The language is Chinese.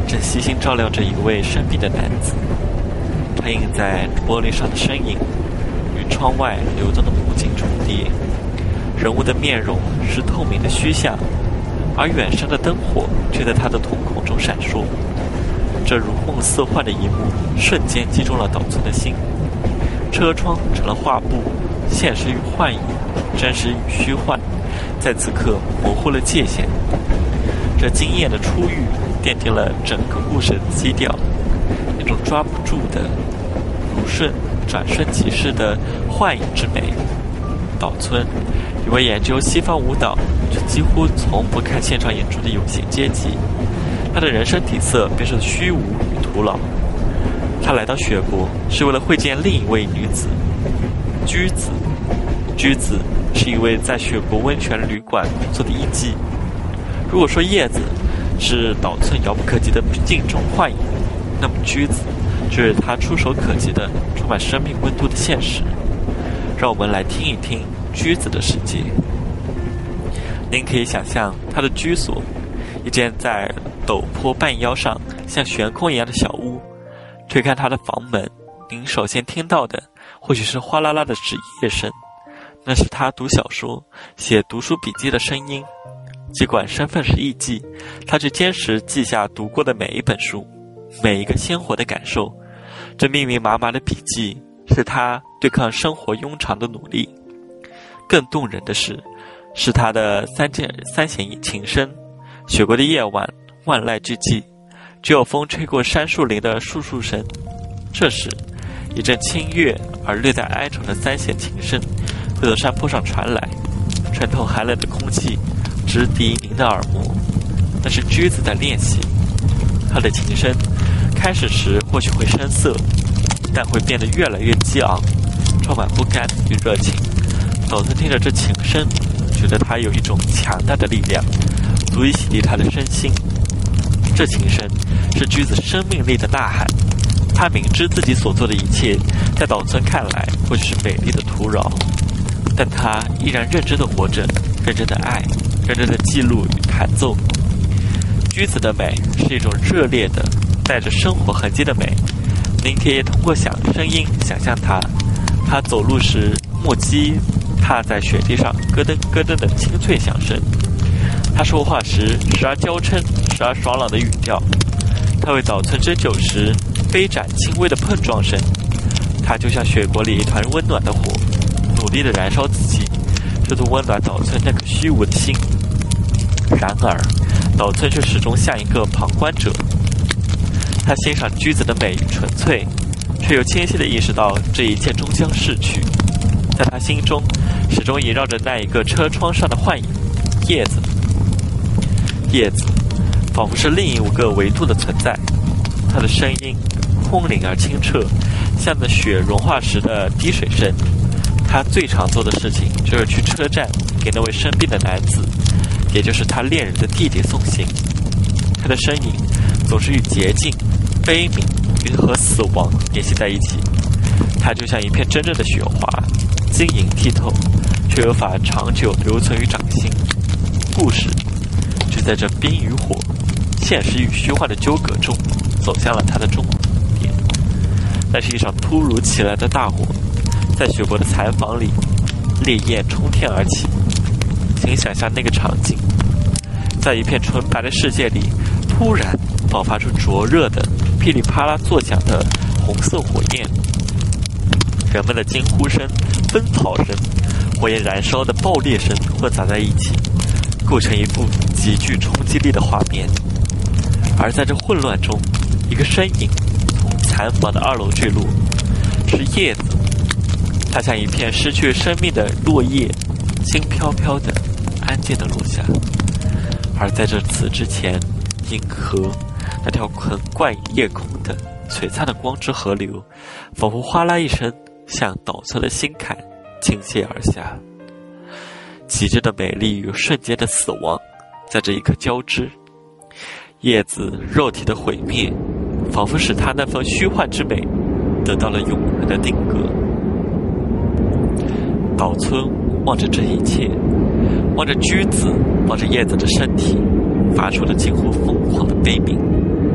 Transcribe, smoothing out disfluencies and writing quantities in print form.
正悉心照料着一位生病的男子。他映在玻璃上的身影与窗外流动的目镜重叠，人物的面容是透明的虚像，而远山的灯火却在他的瞳孔中闪烁。这如梦似幻的一幕瞬间击中了岛村的心。车窗成了画布，现实与幻影，真实与虚幻，在此刻模糊了界限。这惊艳的初遇奠定了整个故事的基调，那种抓不住的如瞬转瞬即逝的幻影之美。岛村，一位研究西方舞蹈却几乎从不看现场演出的有形阶级，他的人生底色便是虚无与徒劳。他来到雪国是为了会见另一位女子居子。居子是一位在雪国温泉旅馆工作的艺妓。如果说叶子是岛村遥不可及的镜中幻影，那么居子就是他触手可及的充满生命温度的现实。让我们来听一听居子的世界。您可以想象他的居所，一间在陡坡半腰上像悬空一样的小屋。推开他的房门，您首先听到的或许是哗啦啦的纸页声，那是他读小说、写读书笔记的声音。尽管身份是艺妓，他却坚持记下读过的每一本书，每一个鲜活的感受。这密密麻麻的笔记是他对抗生活庸常的努力。更动人的是他的三弦琴声。雪国的夜晚，万籁俱寂，只有风吹过杉树林的簌簌声。这时，一阵清越而略带哀愁的三弦琴声会从山坡上传来，穿透寒冷的空气，直抵您的耳膜。那是居子在练习。他的琴声开始时或许会生涩，但会变得越来越激昂，充满不甘与热情。岛村听着这琴声，觉得它有一种强大的力量，足以洗涤他的身心。这琴声是居子生命力的呐喊。他明知自己所做的一切在岛村看来或许是美丽的徒劳，但他依然认真的活着，认真的爱，认真的记录与弹奏。居子的美是一种热烈的带着生活痕迹的美。您可以通过声音想象他走路时木屐踏在雪地上咯噔咯噔的清脆响声，他说话时时而娇嗔，时而爽朗的语调，他为岛村针灸时飞展轻微的碰撞声。他就像雪国里一团温暖的火，努力地燃烧自己，试图温暖岛村那颗虚无的心。然而岛村却始终像一个旁观者。他欣赏居子的美与纯粹，却又清晰地意识到这一切终将逝去。在他心中始终萦绕着那一个车窗上的幻影叶子。叶子仿佛是另一个维度的存在，他的声音空灵而清澈，像那雪融化时的滴水声。他最常做的事情就是去车站给那位生病的男子，也就是他恋人的弟弟送行。他的身影总是与洁净、悲悯和死亡联系在一起。他就像一片真正的雪花，晶莹剔透，却无法长久留存于掌心。故事就在这冰与火、现实与虚幻的纠葛中走向了它的终点。那是一场突如其来的大火，在雪国的残房里，烈焰冲天而起。请想象那个场景，在一片纯白的世界里，突然爆发出灼热的噼里啪啦作响的红色火焰。人们的惊呼声、奔跑声、火焰燃烧的爆裂声混杂在一起，构成一幅极具冲击力的画面。而在这混乱中，一个身影从残房的2楼坠落，是叶子。它像一片失去生命的落叶，轻飘飘的、安静的落下。而在这此之前，银河那条横贯夜空的璀璨的光之河流，仿佛哗啦一声向岛村的心坎倾泻而下。极致的美丽与瞬间的死亡在这一刻交织。叶子肉体的毁灭，仿佛使他那份虚幻之美得到了永恒的定格。岛村望着这一切，望着居子，望着叶子的身体，发出了近乎疯狂的悲鸣。